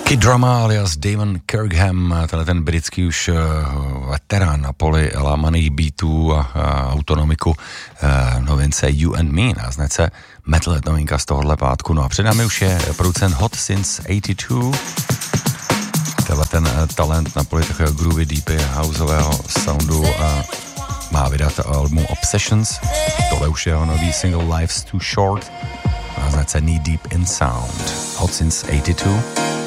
Kid Drama alias Damon Kirkham, tenhle ten britský už veterán na poli lámaných beatů a autonomiku, novince You and Me na značce Metalhead, novinka z tohohle pátku. No a před námi už je producent Hot Since 82. Tenhle ten talent na poli takového groovy, deepy, houseového soundu a má vydat album Obsessions. Tohle už je jeho nový single Life's Too Short na značce Knee Deep in Sound. Hot Since 82.